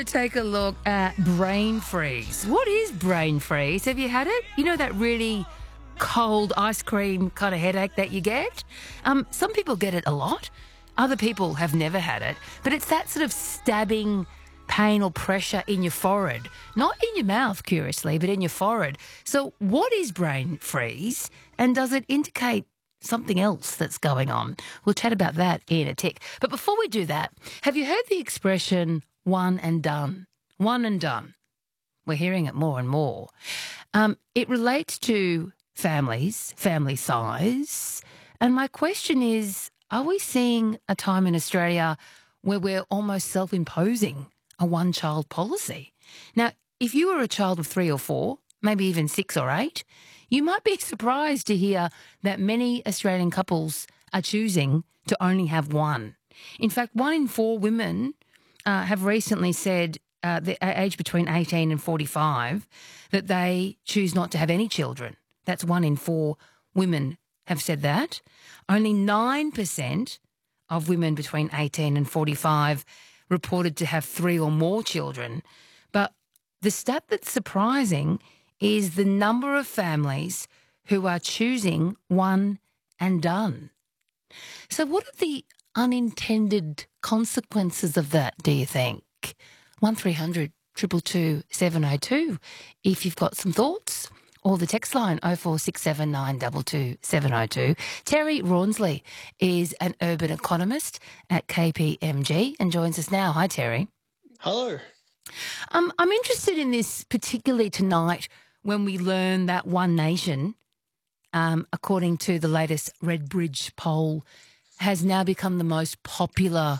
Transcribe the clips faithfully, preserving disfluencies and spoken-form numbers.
to take a look at brain freeze. What is brain freeze? Have you had it? You know that really cold ice cream kind of headache that you get? Um, some people get it a lot. Other people have never had it. But it's that sort of stabbing pain or pressure in your forehead. Not in your mouth, curiously, but in your forehead. So what is brain freeze? And does it indicate something else that's going on? We'll chat about that in a tick. But before we do that, have you heard the expression one and done? One and done. We're hearing it more and more. Um, it relates to families, family size. And my question is, are we seeing a time in Australia where we're almost self-imposing a one-child policy? Now, if you were a child of three or four, maybe even six or eight, you might be surprised to hear that many Australian couples are choosing to only have one. In fact, one in four women uh, have recently said, uh, the age between eighteen and forty-five, that they choose not to have any children. That's one in four women have said that. Only nine percent of women between eighteen and forty-five reported to have three or more children. But the stat that's surprising is the number of families who are choosing one and done. So what are the unintended consequences of that, do you think? one three hundred two two two seven oh two if you've got some thoughts, or the text line oh four six seven nine two two seven oh two. Terry Rawnsley is an urban economist at K P M G and joins us now. Hi, Terry. Hello. Um, I'm interested in this particularly tonight when we learn that One Nation, um, according to the latest Redbridge poll, has now become the most popular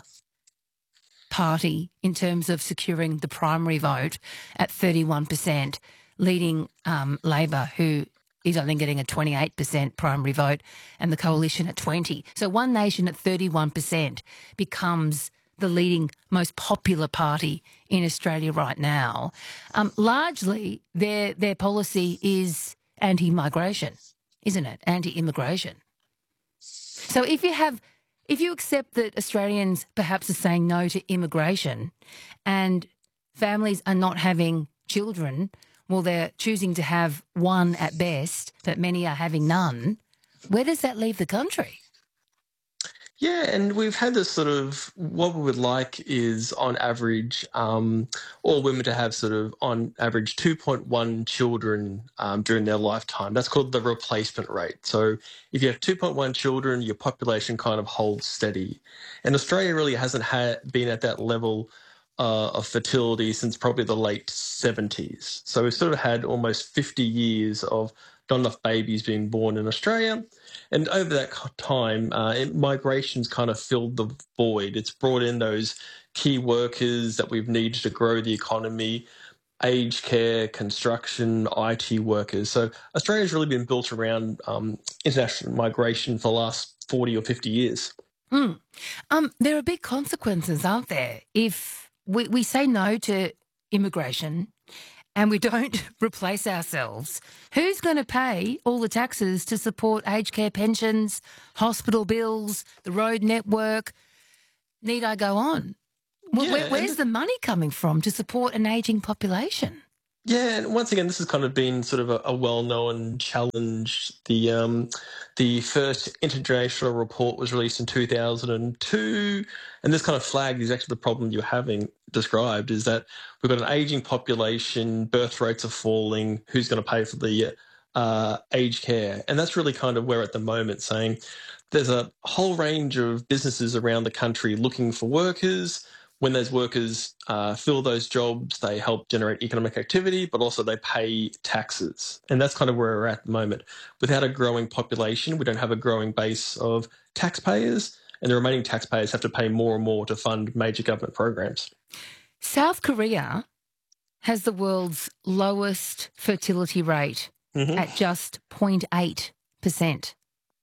party in terms of securing the primary vote at thirty-one percent, leading um, Labor, who is only getting a twenty-eight percent primary vote, and the Coalition at twenty. So One Nation at thirty-one percent becomes the leading, most popular party in Australia right now. Um, largely, their their policy is anti-migration, isn't it? Anti-immigration. So if you have, if you accept that Australians perhaps are saying no to immigration, and families are not having children, well, they're choosing to have one at best, but many are having none, where does that leave the country? Yeah, and we've had this sort of, what we would like is on average, um, all women to have sort of on average two point one children um, during their lifetime. That's called the replacement rate. So if you have two point one children, your population kind of holds steady. And Australia really hasn't had, been at that level uh, of fertility since probably the late seventies. So we've sort of had almost fifty years of not enough babies being born in Australia. And over that time, uh, it, migration's kind of filled the void. It's brought in those key workers that we've needed to grow the economy, aged care, construction, I T workers. So Australia's really been built around um, international migration for the last forty or fifty years. Mm. Um, there are big consequences, aren't there? If we, we say no to immigration and we don't replace ourselves, who's going to pay all the taxes to support aged care pensions, hospital bills, the road network? Need I go on? Where, Yeah, where's and the money coming from to support an ageing population? Yeah, and once again, this has kind of been sort of a, a well-known challenge. The um, the first international report was released in two thousand two, and this kind of flagged exactly the problem you're having described, is that we've got an aging population, birth rates are falling, who's going to pay for the uh, aged care? And that's really kind of where at the moment saying there's a whole range of businesses around the country looking for workers. When those workers uh, fill those jobs, they help generate economic activity, but also they pay taxes. And that's kind of where we're at the moment. Without a growing population, we don't have a growing base of taxpayers, and the remaining taxpayers have to pay more and more to fund major government programs. South Korea has the world's lowest fertility rate Mm-hmm. at just zero point eight percent.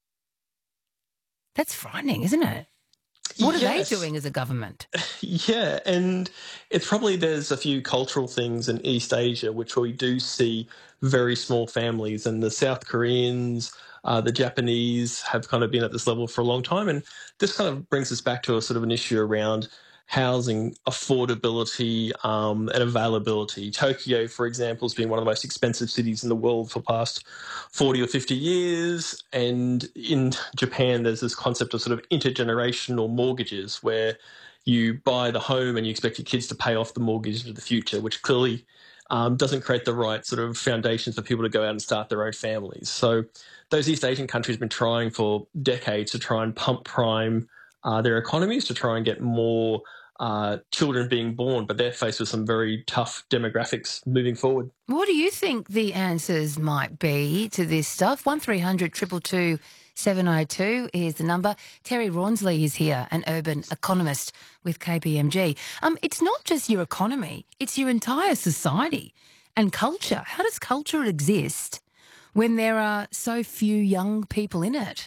That's frightening, isn't it? What are Yes. they doing as a government? Yeah, and it's probably there's a few cultural things in East Asia which we do see very small families, and the South Koreans, uh, the Japanese have kind of been at this level for a long time, and this kind of brings us back to a sort of an issue around housing affordability um, and availability. Tokyo, for example, has been one of the most expensive cities in the world for the past forty or fifty years. And in Japan, there's this concept of sort of intergenerational mortgages where you buy the home and you expect your kids to pay off the mortgage into the future, which clearly um, doesn't create the right sort of foundations for people to go out and start their own families. So those East Asian countries have been trying for decades to try and pump prime uh, their economies to try and get more uh, children being born, but they're faced with some very tough demographics moving forward. What do you think the answers might be to this stuff? one three hundred two two two seven oh two is the number. Terry Rawnsley is here, an urban economist with K P M G. Um, it's not just your economy, it's your entire society and culture. How does culture exist when there are so few young people in it?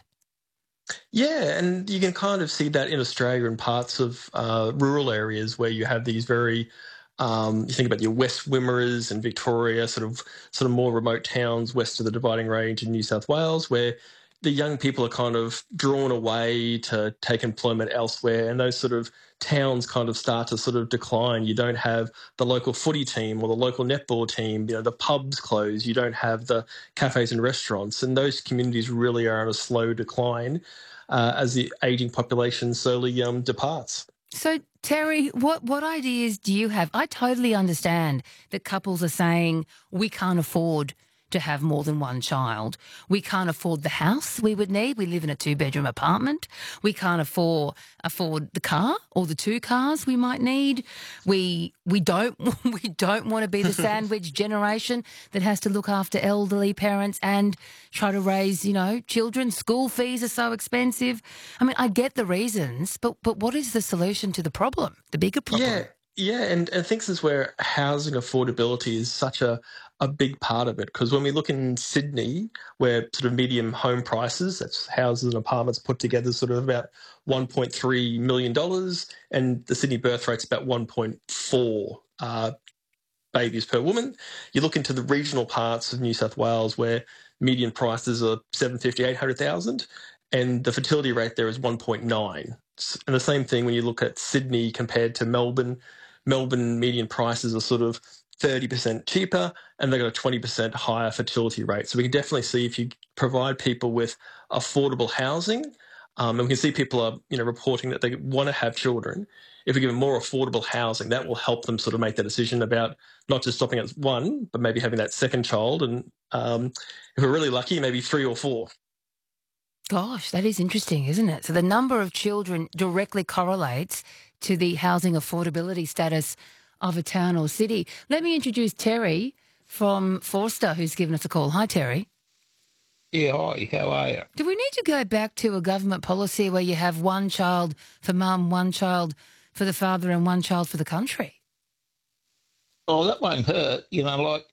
Yeah, and you can kind of see that in Australia and parts of uh, rural areas where you have these very, um, you think about your West Wimmera and Victoria, sort of sort of more remote towns west of the Dividing Range in New South Wales, where the young people are kind of drawn away to take employment elsewhere, and those sort of towns kind of start to sort of decline. You don't have the local footy team or the local netball team, you know, the pubs close, you don't have the cafes and restaurants, and those communities really are on a slow decline uh, as the ageing population slowly um, departs. So, Terry, what, what ideas do you have? I totally understand that couples are saying we can't afford to have more than one child. We can't afford the house we would need. We live in a two-bedroom apartment. We can't afford afford the car or the two cars we might need. We we don't we don't want to be the sandwich generation that has to look after elderly parents and try to raise, you know, children. School fees are so expensive. I mean, I get the reasons, but but what is the solution to the problem, the bigger problem? Yeah, yeah, and and I think this is where housing affordability is such a a big part of it, because when we look in Sydney, where sort of medium home prices, that's houses and apartments put together, sort of about one point three million dollars, and the Sydney birth rate's about one point four uh, babies per woman. You look into the regional parts of New South Wales, where median prices are seven fifty, eight hundred thousand, and the fertility rate there is one point nine. And the same thing when you look at Sydney compared to Melbourne. Melbourne median prices are sort of thirty percent cheaper, and they've got a twenty percent higher fertility rate. So we can definitely see if you provide people with affordable housing, um, and we can see people are, you know, reporting that they want to have children. If we give them more affordable housing, that will help them sort of make that decision about not just stopping at one, but maybe having that second child, and um, if we're really lucky, maybe three or four. Gosh, that is interesting, isn't it? So the number of children directly correlates to the housing affordability status of a town or city. Let me introduce Terry from Forster, who's given us a call. Hi, Terry. Yeah, hi, how are you? Do we need to go back to a government policy where you have one child for mum, one child for the father, and one child for the country? Oh, that won't hurt. You know, like,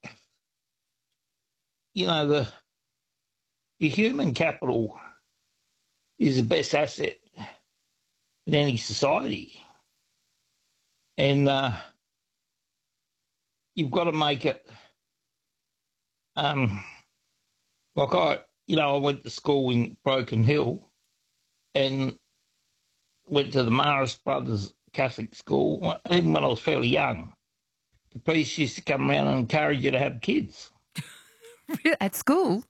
you know, the, the human capital is the best asset in any society. And uh, you've got to make it, um, like I, you know, I went to school in Broken Hill and went to the Maris Brothers Catholic School, even when I was fairly young. The priest used to come around and encourage you to have kids. At school?